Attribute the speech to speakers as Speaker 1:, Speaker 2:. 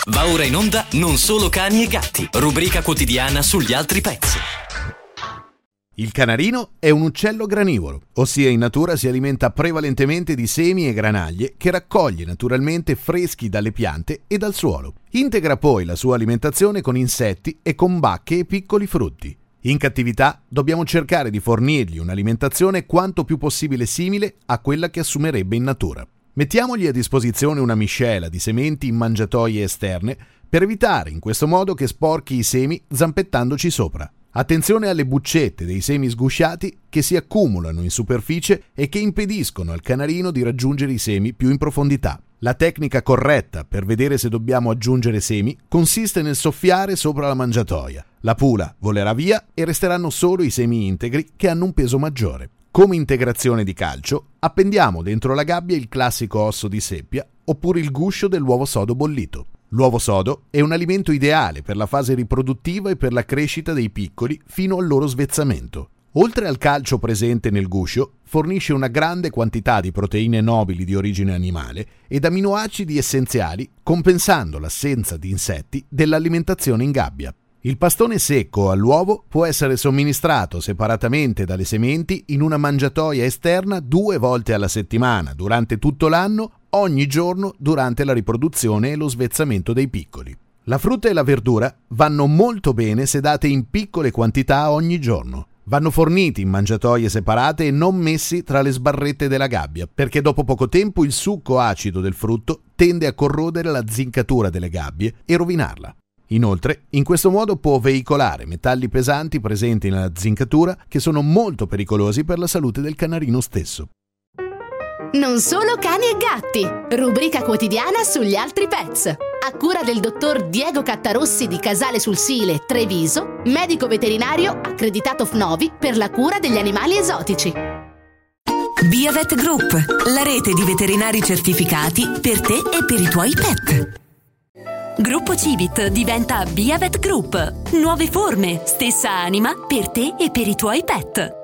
Speaker 1: Va ora in onda Non solo cani e gatti, rubrica quotidiana sugli altri pets.
Speaker 2: Il canarino è un uccello granivoro, ossia in natura si alimenta prevalentemente di semi e granaglie che raccoglie naturalmente freschi dalle piante e dal suolo. Integra poi la sua alimentazione con insetti e con bacche e piccoli frutti. In cattività dobbiamo cercare di fornirgli un'alimentazione quanto più possibile simile a quella che assumerebbe in natura. Mettiamogli a disposizione una miscela di sementi in mangiatoie esterne per evitare in questo modo che sporchi i semi zampettandoci sopra. Attenzione alle buccette dei semi sgusciati che si accumulano in superficie e che impediscono al canarino di raggiungere i semi più in profondità. La tecnica corretta per vedere se dobbiamo aggiungere semi consiste nel soffiare sopra la mangiatoia. La pula volerà via e resteranno solo i semi integri che hanno un peso maggiore. Come integrazione di calcio, appendiamo dentro la gabbia il classico osso di seppia oppure il guscio dell'uovo sodo bollito. L'uovo sodo è un alimento ideale per la fase riproduttiva e per la crescita dei piccoli fino al loro svezzamento. Oltre al calcio presente nel guscio, fornisce una grande quantità di proteine nobili di origine animale ed aminoacidi essenziali, compensando l'assenza di insetti dell'alimentazione in gabbia. Il pastone secco all'uovo può essere somministrato separatamente dalle sementi in una mangiatoia esterna 2 volte alla settimana durante tutto l'anno, ogni giorno durante la riproduzione e lo svezzamento dei piccoli. La frutta e la verdura vanno molto bene se date in piccole quantità ogni giorno. Vanno forniti in mangiatoie separate e non messi tra le sbarrette della gabbia, perché dopo poco tempo il succo acido del frutto tende a corrodere la zincatura delle gabbie e rovinarla. Inoltre, in questo modo può veicolare metalli pesanti presenti nella zincatura che sono molto pericolosi per la salute del canarino stesso.
Speaker 3: Non solo cani e gatti, rubrica quotidiana sugli altri pets. A cura del dottor Diego Cattarossi di Casale sul Sile, Treviso, medico veterinario accreditato FNOVI per la cura degli animali esotici.
Speaker 4: Biovet Group, la rete di veterinari certificati per te e per i tuoi pet. Gruppo Civit diventa Biovet Group. Nuove forme, stessa anima per te e per i tuoi pet.